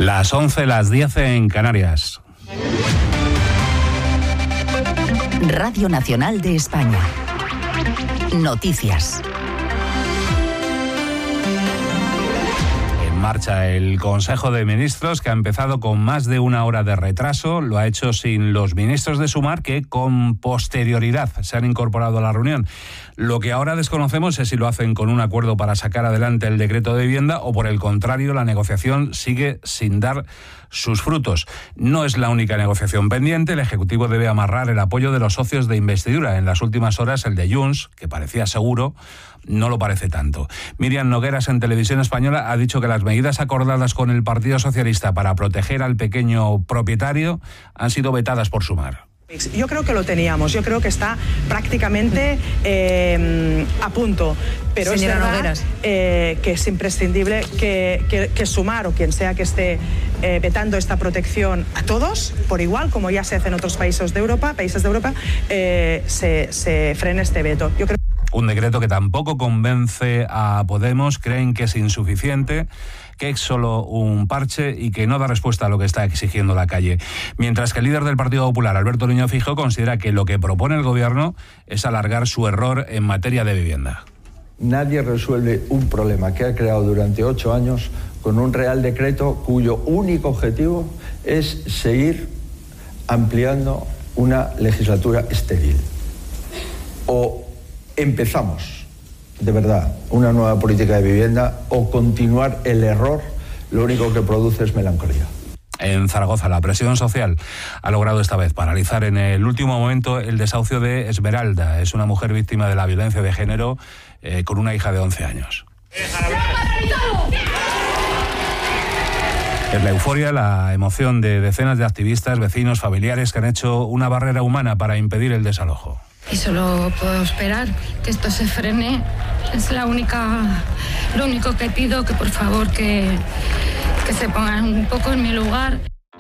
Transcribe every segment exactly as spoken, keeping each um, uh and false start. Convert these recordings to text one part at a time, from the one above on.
Las once, las diez en Canarias. Radio Nacional de España. Noticias. Marcha el Consejo de Ministros, que ha empezado con más de una hora de retraso. Lo ha hecho sin los ministros de Sumar, que con posterioridad se han incorporado a la reunión. Lo que ahora desconocemos es si lo hacen con un acuerdo para sacar adelante el decreto de vivienda o, por el contrario, la negociación sigue sin dar sus frutos. No es la única negociación pendiente. El Ejecutivo debe amarrar el apoyo de los socios de investidura. En las últimas horas, el de Junts, que parecía seguro, no lo parece tanto. Miriam Nogueras, en Televisión Española, ha dicho que las medidas acordadas con el Partido Socialista para proteger al pequeño propietario han sido vetadas por Sumar. Yo creo que lo teníamos, yo creo que está prácticamente eh, a punto, pero Señora es verdad Nogueras. Eh, que es imprescindible que, que, que Sumar o quien sea que esté eh, vetando esta protección a todos, por igual, como ya se hace en otros países de Europa, países de Europa, eh, se, se frene este veto. Yo creo Un decreto que tampoco convence a Podemos, creen que es insuficiente, que es solo un parche y que no da respuesta a lo que está exigiendo la calle. Mientras que el líder del Partido Popular, Alberto Núñez Feijóo, considera que lo que propone el Gobierno es alargar su error en materia de vivienda. Nadie resuelve un problema que ha creado durante ocho años con un Real Decreto cuyo único objetivo es seguir ampliando una legislatura estéril. O empezamos, de verdad, una nueva política de vivienda o continuar el error, lo único que produce es melancolía. En Zaragoza, la presión social ha logrado esta vez paralizar en el último momento el desahucio de Esmeralda. Es una mujer víctima de la violencia de género eh, con una hija de once años. Es la euforia, la emoción de decenas de activistas, vecinos, familiares que han hecho una barrera humana para impedir el desalojo. Y solo puedo esperar que esto se frene. Es la única, lo único que pido, que por favor que, que se pongan un poco en mi lugar.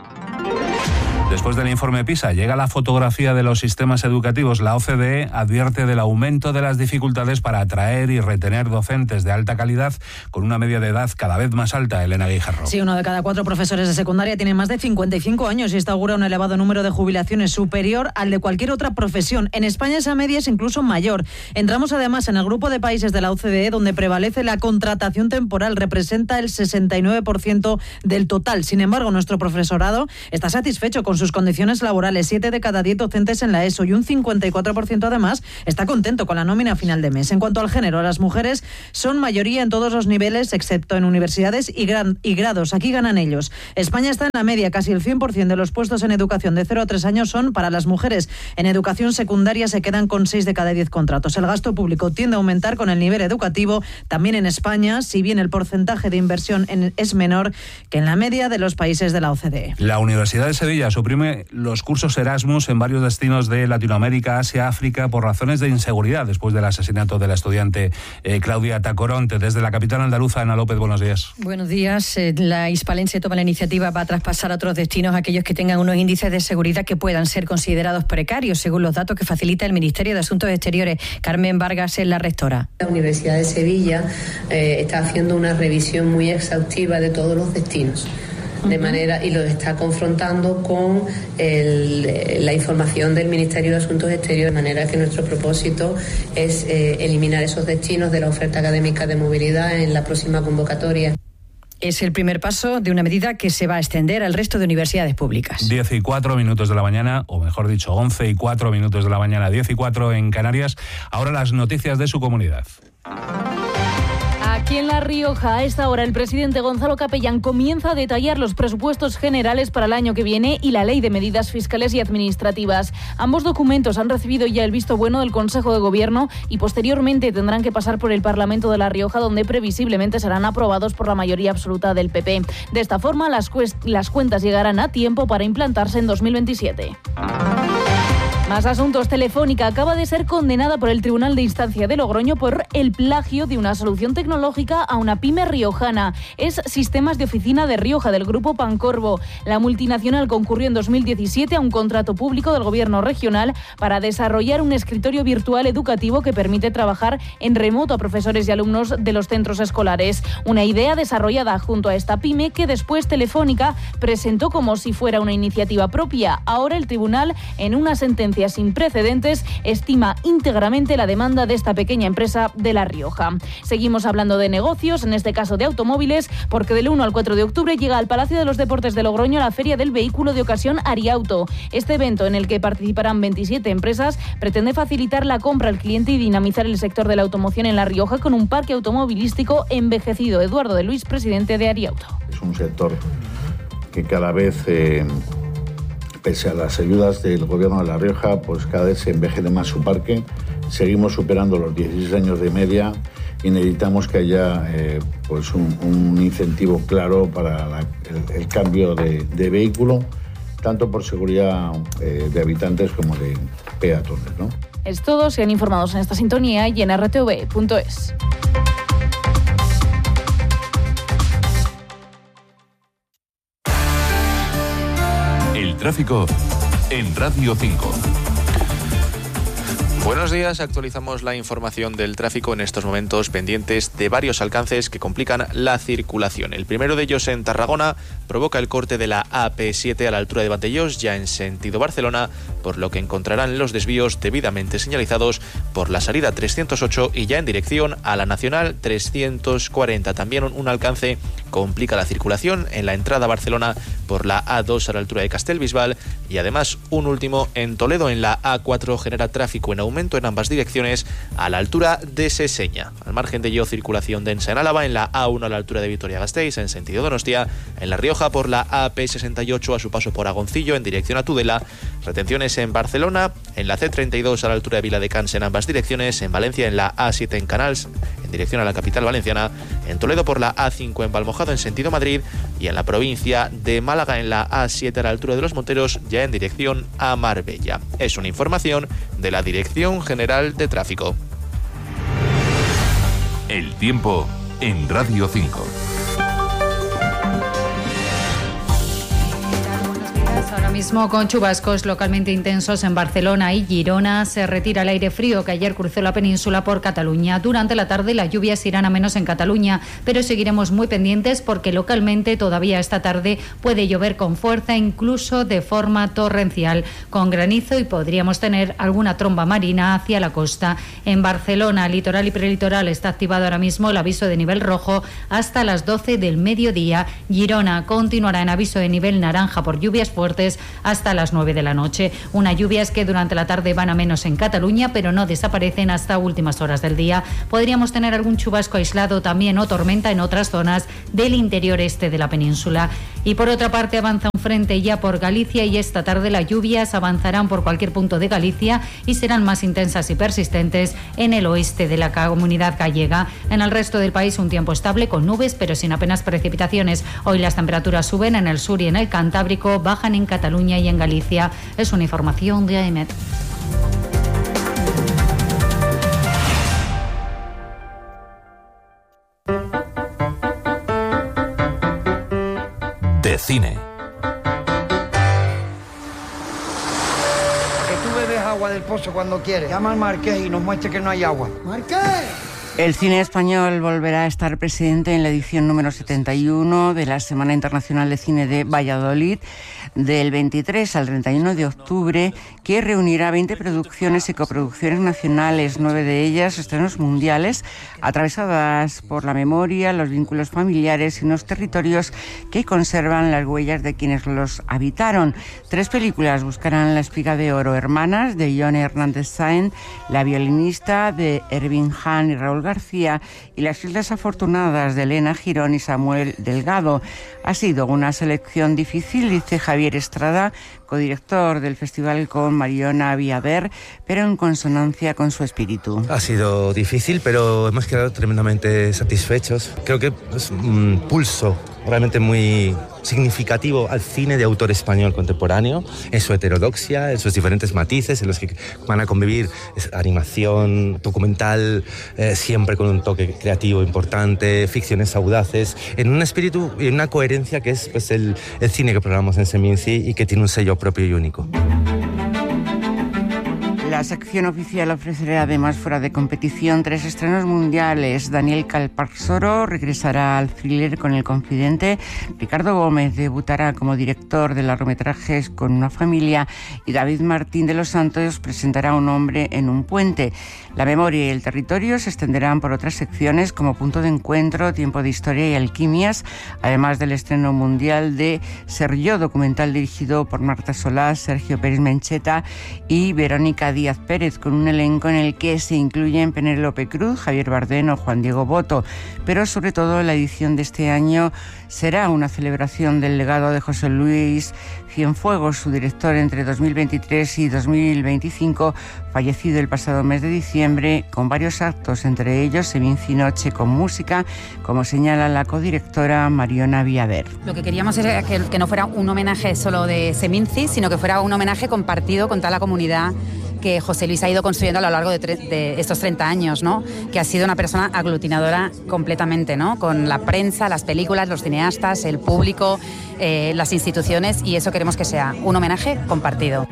Después del informe PISA llega la fotografía de los sistemas educativos. La O C D E advierte del aumento de las dificultades para atraer y retener docentes de alta calidad con una media de edad cada vez más alta. Elena Guijarro. Sí, uno de cada cuatro profesores de secundaria tiene más de cincuenta y cinco años y esto augura un elevado número de jubilaciones superior al de cualquier otra profesión. En España esa media es incluso mayor. Entramos además en el grupo de países de la O C D E donde prevalece la contratación temporal. Representa el sesenta y nueve por ciento del total. Sin embargo, nuestro profesorado está satisfecho con sus condiciones laborales. Siete de cada diez docentes en la ESO y un cincuenta y cuatro por ciento además está contento con la nómina a final de mes. En cuanto al género, las mujeres son mayoría en todos los niveles, excepto en universidades y, gran, y grados. Aquí ganan ellos. España está en la media. Casi el cien por ciento de los puestos en educación de cero a tres años son para las mujeres. En educación secundaria se quedan con seis de cada diez contratos. El gasto público tiende a aumentar con el nivel educativo. También en España, si bien el porcentaje de inversión en, es menor que en la media de los países de la O C D E. La Universidad de Sevilla suprime los cursos Erasmus en varios destinos de Latinoamérica, Asia, África, por razones de inseguridad, después del asesinato de la estudiante eh, Claudia Tacoronte. Desde la capital andaluza, Ana López, buenos días. Buenos días. Eh, la hispalense toma la iniciativa para traspasar a otros destinos aquellos que tengan unos índices de seguridad que puedan ser considerados precarios, según los datos que facilita el Ministerio de Asuntos Exteriores. Carmen Vargas es la rectora. La Universidad de Sevilla eh, está haciendo una revisión muy exhaustiva de todos los destinos. De manera, y lo está confrontando con el, la información del Ministerio de Asuntos Exteriores, de manera que nuestro propósito es eh, eliminar esos destinos de la oferta académica de movilidad en la próxima convocatoria. Es el primer paso de una medida que se va a extender al resto de universidades públicas. diez y cuatro minutos de la mañana, o mejor dicho, once y cuatro minutos de la mañana, diez y cuatro en Canarias. Ahora las noticias de su comunidad. Aquí en La Rioja, a esta hora, el presidente Gonzalo Capellán comienza a detallar los presupuestos generales para el año que viene y la Ley de Medidas Fiscales y Administrativas. Ambos documentos han recibido ya el visto bueno del Consejo de Gobierno y posteriormente tendrán que pasar por el Parlamento de La Rioja, donde previsiblemente serán aprobados por la mayoría absoluta del P P. De esta forma, las, cuest- las cuentas llegarán a tiempo para implantarse en dos mil veintisiete. Más asuntos. Telefónica acaba de ser condenada por el Tribunal de Instancia de Logroño por el plagio de una solución tecnológica a una pyme riojana. Es Sistemas de Oficina de Rioja, del grupo Pancorbo. La multinacional concurrió en dos mil diecisiete a un contrato público del gobierno regional para desarrollar un escritorio virtual educativo que permite trabajar en remoto a profesores y alumnos de los centros escolares. Una idea desarrollada junto a esta pyme que después Telefónica presentó como si fuera una iniciativa propia. Ahora el tribunal, en una sentencia sin precedentes, estima íntegramente la demanda de esta pequeña empresa de La Rioja. Seguimos hablando de negocios, en este caso de automóviles, porque del uno al cuatro de octubre llega al Palacio de los Deportes de Logroño la Feria del Vehículo de Ocasión Ariauto. Este evento, en el que participarán veintisiete empresas, pretende facilitar la compra al cliente y dinamizar el sector de la automoción en La Rioja con un parque automovilístico envejecido. Eduardo de Luis, presidente de Ariauto. Es un sector que cada vez, eh, pese a las ayudas del gobierno de La Rioja, pues cada vez se envejece más su parque. Seguimos superando los dieciséis años de media y necesitamos que haya eh, pues un, un incentivo claro para la, el, el cambio de, de vehículo, tanto por seguridad eh, de habitantes como de peatones, ¿no? Es todo. Sean informados en esta sintonía y en r t v punto es. El tráfico en Radio cinco. Buenos días, actualizamos la información del tráfico en estos momentos pendientes de varios alcances que complican la circulación. El primero de ellos en Tarragona provoca el corte de la A P siete a la altura de Vandellós, ya en sentido Barcelona, por lo que encontrarán los desvíos debidamente señalizados por la salida trescientos ocho y ya en dirección a la Nacional trescientos cuarenta. También un alcance complica la circulación en la entrada a Barcelona por la A dos a la altura de Castelbisbal y además un último en Toledo en la A cuatro genera tráfico en aumento en ambas direcciones a la altura de Seseña. Al margen de ello, circulación densa en Álava en la A uno a la altura de Vitoria-Gasteiz en sentido Donostia, en La Rioja por la A P sesenta y ocho a su paso por Agoncillo en dirección a Tudela, retenciones en Barcelona, en la C treinta y dos a la altura de Viladecans en ambas direcciones, en Valencia en la A siete en Canals en dirección a la capital valenciana, en Toledo por la A cinco en Valmojado en sentido Madrid y en la provincia de Málaga en la A siete a la altura de Los Monteros ya en dirección a Marbella. Es una información de la Dirección General de Tráfico. El tiempo en Radio cinco. Ahora mismo con chubascos localmente intensos en Barcelona y Girona. Se retira el aire frío que ayer cruzó la península por Cataluña. Durante la tarde las lluvias irán a menos en Cataluña, pero seguiremos muy pendientes porque localmente todavía esta tarde puede llover con fuerza, incluso de forma torrencial, con granizo, y podríamos tener alguna tromba marina hacia la costa. En Barcelona, litoral y prelitoral, está activado ahora mismo el aviso de nivel rojo hasta las doce del mediodía. Girona continuará en aviso de nivel naranja por lluvias fuertes hasta las nueve de la noche. Unas lluvias que durante la tarde van a menos en Cataluña, pero no desaparecen hasta últimas horas del día. Podríamos tener algún chubasco aislado también o tormenta en otras zonas del interior este de la península. Y por otra parte avanza un frente ya por Galicia y esta tarde las lluvias avanzarán por cualquier punto de Galicia y serán más intensas y persistentes en el oeste de la comunidad gallega. En el resto del país un tiempo estable con nubes pero sin apenas precipitaciones. Hoy las temperaturas suben en el sur y en el Cantábrico, bajan en Cataluña y en Galicia. Es una información de A E M E T. De cine. Que tú bebes agua del pozo cuando quieres. Llama al Marqués y nos muestre que no hay agua. ¡Marqués! El cine español volverá a estar presente en la edición número setenta y uno de la Semana Internacional de Cine de Valladolid, del veintitrés al treinta y uno de octubre, que reunirá veinte producciones y coproducciones nacionales, nueve de ellas estrenos mundiales, atravesadas por la memoria, los vínculos familiares y unos territorios que conservan las huellas de quienes los habitaron. Tres películas buscarán la Espiga de Oro: Hermanas, de John Hernández Sáenz, La violinista, de Ervin Hahn y Raúl García, y Las Islas Afortunadas, de Elena Girón y Samuel Delgado. Ha sido una selección difícil, dice Javier Estrada, codirector del festival con Mariona Viaver, pero en consonancia con su espíritu. Ha sido difícil, pero hemos quedado tremendamente satisfechos. Creo que es un pulso realmente muy significativo al cine de autor español contemporáneo, en su heterodoxia, en sus diferentes matices, en los que van a convivir animación, documental, eh, siempre con un toque creativo importante, ficciones audaces, en un espíritu y en una coherencia que es pues, el, el cine que programamos en Seminci y que tiene un sello propio y único. La sección oficial ofrecerá además fuera de competición tres estrenos mundiales. Daniel Calparsoro regresará al thriller con El Confidente, Ricardo Gómez debutará como director de largometrajes Con una familia y David Martín de los Santos presentará Un hombre en un puente. La memoria y el territorio se extenderán por otras secciones como Punto de encuentro, Tiempo de historia y Alquimias, además del estreno mundial de Ser yo, documental dirigido por Marta Solá, Sergio Pérez Mencheta y Verónica Díaz Pérez, con un elenco en el que se incluyen Penélope Cruz, Javier Bardem o Juan Diego Boto. Pero sobre todo la edición de este año será una celebración del legado de José Luis Cienfuegos, su director entre dos mil veintitrés y dos mil veinticinco, fallecido el pasado mes de diciembre, con varios actos, entre ellos Seminci Noche con música, como señala la codirectora Mariona Viader. Lo que queríamos era que, que no fuera un homenaje solo de Seminci, sino que fuera un homenaje compartido con toda la comunidad que José Luis ha ido construyendo a lo largo de, tre- de estos treinta años, ¿no? Que ha sido una persona aglutinadora completamente, ¿no? Con la prensa, las películas, los cineastas, el público, eh, las instituciones, y eso queremos que sea un homenaje compartido.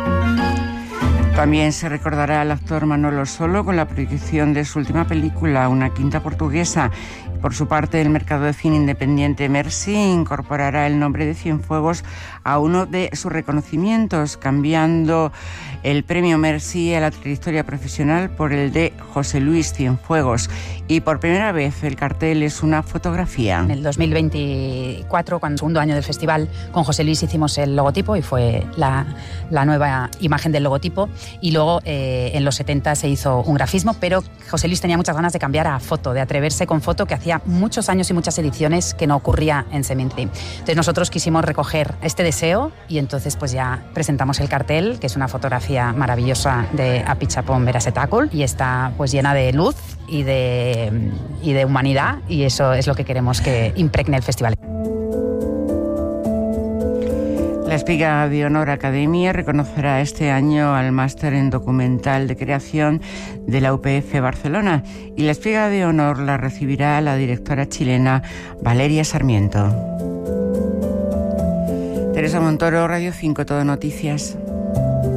También se recordará al actor Manolo Solo con la proyección de su última película, Una quinta portuguesa. Por su parte, el mercado de cine independiente Merci incorporará el nombre de Cienfuegos a uno de sus reconocimientos, cambiando el premio Merci a la trayectoria profesional por el de José Luis Cienfuegos. Y por primera vez el cartel es una fotografía. En el dos mil veinticuatro, cuando el segundo año del festival, con José Luis hicimos el logotipo y fue la, la nueva imagen del logotipo. Y luego eh, en los setenta se hizo un grafismo, pero José Luis tenía muchas ganas de cambiar a foto, de atreverse con foto, que hacía muchos años y muchas ediciones que no ocurría en Seminci. Entonces nosotros quisimos recoger este deseo y entonces pues ya presentamos el cartel, que es una fotografía maravillosa de Apichapón Verasetácul, y está pues llena de luz y de, y de humanidad, y eso es lo que queremos que impregne el festival. La Espiga de Honor Academia reconocerá este año al máster en documental de creación de la U P F Barcelona, y la Espiga de Honor la recibirá la directora chilena Valeria Sarmiento. Teresa Montoro, Radio cinco, Todo Noticias.